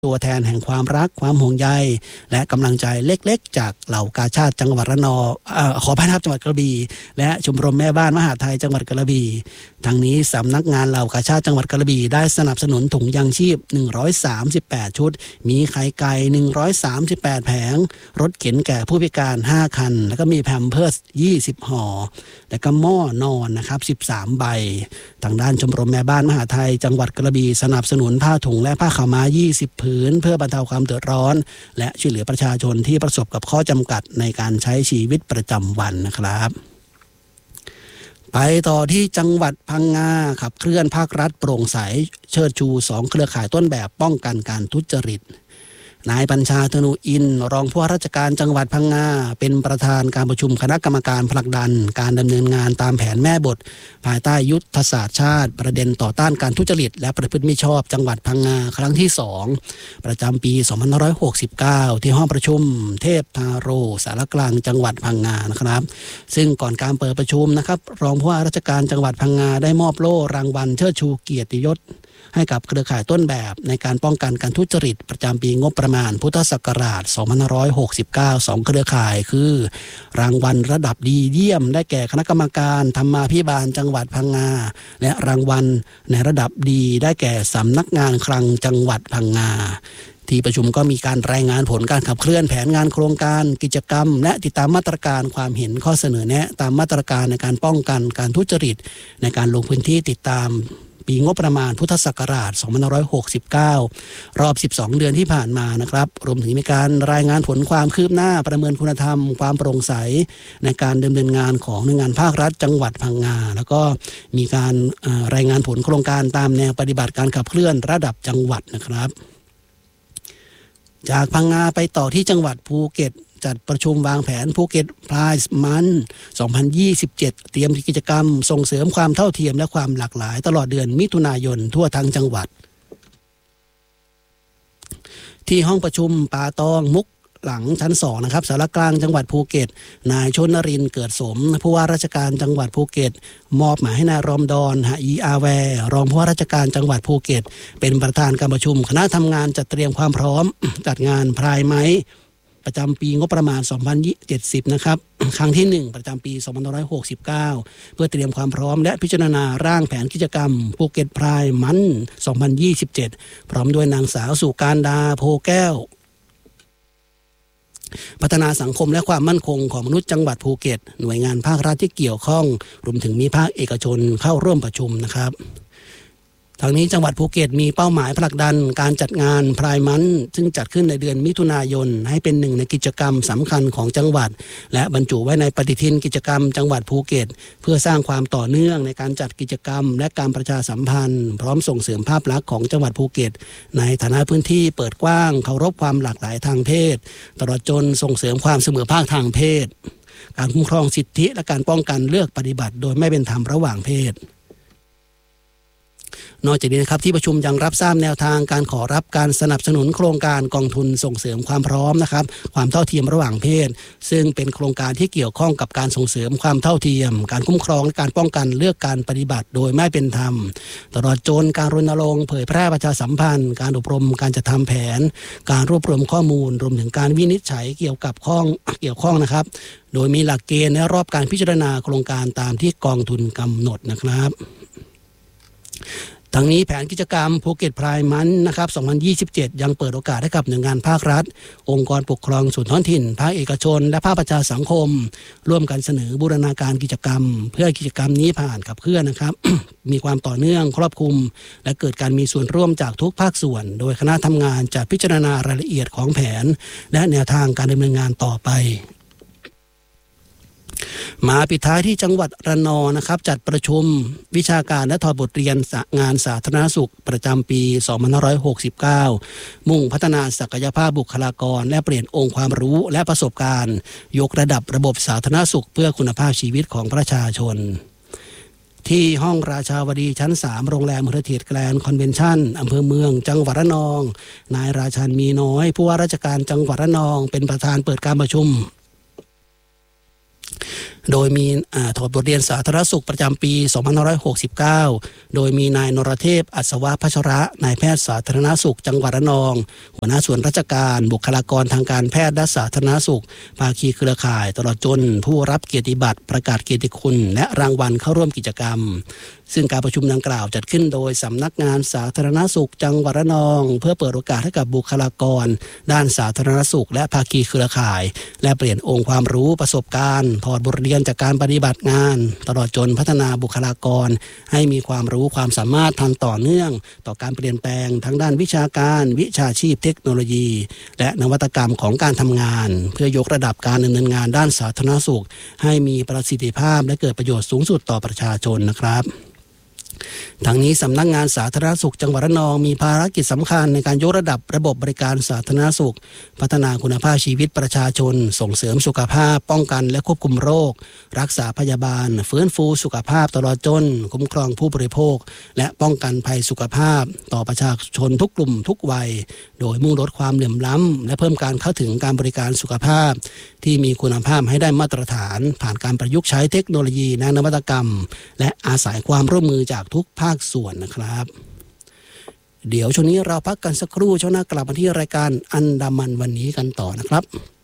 ตัวแทนแห่งความรักความห่วงใยและกำลังใจเล็กๆจากเหล่ากาชาดจังหวัดระนองขอพระทับจังหวัดกระบี่และชมรมแม่บ้านมหาไทยจังหวัดกระบี่ทั้งนี้สำนักงานเหล่ากาชาดจังหวัดกระบี่ได้สนับสนุนถุงยางชีพ138ชุดมีไข่ไก่138แผงรถเข็นแก่ผู้พิการ5คันแล้วก็มีแพมเพิร์ส20ห่อแล้วก็หม้อนอนนะครับ13ใบทางด้านชมรมแม่บ้านมหาไทยจังหวัดกระบี่สนับสนุนผ้าถุงและผ้าขาวม้า20ผืนเพื่อบรรเทาความเดือดร้อนและช่วยเหลือประชาชนที่ประสบกับข้อจำกัดในการใช้ชีวิตประจำวันนะครับไปต่อที่จังหวัดพังงาขับเคลื่อนภาครัฐโปร่งใสเชิดชู2เครือข่ายต้นแบบป้องกันการทุจริตนายบัญชาธนูอินรองผู้ว่าราชการจังหวัดพังงาเป็นประธานการประชุมคณะกรรมการผลักดันการดำเนินงานตามแผนแม่บทภายใต้ยุทธศาสตร์ชาติประเด็นต่อต้านการทุจริตและประพฤติมิชอบจังหวัดพังงาครั้งที่2ประจำปี2569ที่ห้องประชุมเทพทาโรสารกลางจังหวัดพังงานะครับซึ่งก่อนการเปิดประชุมนะครับรองผู้ว่าราชการจังหวัดพังงาได้มอบโล่รางวัลเชิดชูเกียรติยศให้กับเครือข่ายต้นแบบในการป้องกันการทุจริตประจำปีงบประมาณพุทธศักราช2569 2เครือข่ายคือรางวัลระดับดีเยี่ยมได้แก่คณะกรรมการธรรมาภิบาลจังหวัดพังงาและรางวัลในระดับดีได้แก่สำนักงานคลังจังหวัดพังงาที่ประชุมก็มีการรายงานผลการขับเคลื่อนแผนงานโครงการกิจกรรมและติดตามมาตรการความเห็นข้อเสนอแนะตามมาตรการในการป้องกันการทุจริตในการลงพื้นที่ติดตามปีงบประมาณพุทธศักราช2569รอบ12เดือนที่ผ่านมานะครับรวมถึงมีการรายงานผลความคืบหน้าประเมินคุณธรรมความโปร่งใสในการดำเนินงานของหน่วยงานภาครัฐจังหวัดพังงาแล้วก็มีการรายงานผลโครงการตามแนวปฏิบัติการขับเคลื่อนระดับจังหวัดนะครับจากพังงาไปต่อที่จังหวัดภูเก็ตจัดประชุมวางแผนภูเก็ตไพร์มัน2027เตรียมกิจกรรมส่งเสริมความเท่าเทียมและความหลากหลายตลอดเดือนมิถุนายนทั่วทั้งจังหวัดที่ห้องประชุมป่าตองมุกหลังชั้น2นะครับสารกลางจังหวัดภูเก็ตนายชนนรินทร์เกิดสมผู้ว่าราชการจังหวัดภูเก็ตมอบหมายให้นายรอมฎอนหะอีอาแวรองผู้ว่าราชการจังหวัดภูเก็ตเป็นประธานการประชุมคณะทำงานจัดเตรียมความพร้อมจัดงานพรายไม้ประจำปีงบประมาณ2070นะครับครั้งที่1ประจำปี2569เพื่อเตรียมความพร้อมและพิจารณาร่างแผนกิจกรรมภูเก็ตไพร์มัน2027พร้อมด้วยนางสาวสุการดาโพแก้วพัฒนาสังคมและความมั่นคงของมนุษย์จังหวัดภูเก็ตหน่วยงานภาครัฐที่เกี่ยวข้องรวมถึงมีภาคเอกชนเข้าร่วมประชุมนะครับทางนี้จังหวัดภูเก็ตมีเป้าหมายผลักดันการจัดงานไพร์มันซึ่งจัดขึ้นในเดือนมิถุนายนให้เป็นหนึ่งในกิจกรรมสำคัญของจังหวัดและบรรจุไว้ในปฏิทินกิจกรรมจังหวัดภูเก็ตเพื่อสร้างความต่อเนื่องในการจัดกิจกรรมและการประชาสัมพันธ์พร้อมส่งเสริมภาพลักษณ์ของจังหวัดภูเก็ตในฐานะพื้นที่เปิดกว้างเคารพความหลากหลายทางเพศตลอดจนส่งเสริมความเสมอภาคทางเพศการคุ้มครองสิทธิและการป้องกันเลือกปฏิบัติโดยไม่เป็นธรรมระหว่างเพศนอกจากนี้นะครับที่ประชุมยังรับทราบแนวทางการขอรับการสนับสนุนโครงการกองทุนส่งเสริมความพร้อมนะครับความเท่าเทียมระหว่างเพศซึ่งเป็นโครงการที่เกี่ยวข้องกับการส่งเสริมความเท่าเทียมการคุ้มครองและการป้องกันเลือกการปฏิบัติโดยไม่เป็นธรรมตลอดจนการรณรงค์เผยแพร่ประชาสัมพันธ์การอบรมการจัดทำแผนการรวบรวมข้อมูลรวมถึงการวินิจฉัยเกี่ยวข้องนะครับโดยมีหลักเกณฑ์และรอบการพิจารณาโครงการตามที่กองทุนกำหนดนะครับทั้งนี้แผนกิจกรรมภูเก็ตไพร์มันนะครับ2027ยังเปิดโอกาสให้กับหน่วยงานภาครัฐองค์กรปกครองส่วนท้องถิ่นภาคเอกชนและภาคประชาสังคมร่วมกันเสนอบูรณาการกิจกรรมเพื่อกิจกรรมนี้ผ่านขับเคลื่อนนะครับ มีความต่อเนื่องครอบคลุมและเกิดการมีส่วนร่วมจากทุกภาคส่วนโดยคณะทำงานจะพิจารณารายละเอียดของแผนและแนวทางการดำเนินงานต่อไปมาปิดท้ายที่จังหวัดระนองนะครับจัดประชุมวิชาการและถอดบทเรียนงานสาธารณสุขประจำปี2569มุ่งพัฒนาศักยภาพบุคลากรและเปลี่ยนองค์ความรู้และประสบการณ์ยกระดับระบบสาธารณสุขเพื่อคุณภาพชีวิตของประชาชนที่ห้องราชาวดีชั้น3โรงแรมเฮอริเทจแกรนด์คอนเวนชั่นอำเภอเมืองจังหวัดระนองนายราชันมีน้อยผู้ว่าราชการจังหวัดระนองเป็นประธานเปิดการประชุมโดยมีถอดบทเรียนสาธารณสุขประจำปี 2569 โดยมีนายนรเทพอัศวพัชระนายแพทย์สาธารณสุขจังหวัดระนองหัวหน้าส่วนราชการบุคลากรทางการแพทย์และสาธารณสุขภาคีเครือข่ายตลอดจนผู้รับเกียรติบัตรประกาศเกียรติคุณและรางวัลเข้าร่วมกิจกรรมซึ่งการประชุมดังกล่าวจัดขึ้นโดยสำนักงานสาธารณสุขจังหวัดระนองเพื่อเปิดโอกาสให้กับบุคลากรด้านสาธารณสุขและภาคีเครือข่ายและเปลี่ยนองค์ความรู้ประสบการณ์ถอดบทเรียนจากการปฏิบัติงานตลอดจนพัฒนาบุคลากรให้มีความรู้ความสามารถทันต่อเนื่องต่อการเปลี่ยนแปลงทั้งด้านวิชาการวิชาชีพเทคโนโลยีและนวัตกรรมของการทำงานเพื่อยกระดับการดำเนินงานด้านสาธารณสุขให้มีประสิทธิภาพและเกิดประโยชน์สูงสุดต่อประชาชนนะครับทั้งนี้สำนักงานสาธารณสุขจังหวัดระนองมีภารกิจสำคัญในการยกระดับระบบบริการสาธารณสุขพัฒนาคุณภาพชีวิตประชาชนส่งเสริมสุขภาพป้องกันและควบคุมโรครักษาพยาบาลฟื้นฟูสุขภาพตลอดจนคุ้มครองผู้บริโภคและป้องกันภัยสุขภาพต่อประชาชนทุกกลุ่มทุกวัยโดยมุ่งลดความเหลื่อมล้ำและเพิ่มการเข้าถึงการบริการสุขภาพที่มีคุณภาพให้ได้มาตรฐานผ่านการประยุกต์ใช้เทคโนโลยีและนวัตกรรมและอาศัยความร่วมมือจากทุกภาคส่วนนะครับเดี๋ยวช่วงนี้เราพักกันสักครู่ช่วงหน้ากลับมาที่รายการอันดามันวันนี้กันต่อนะครับ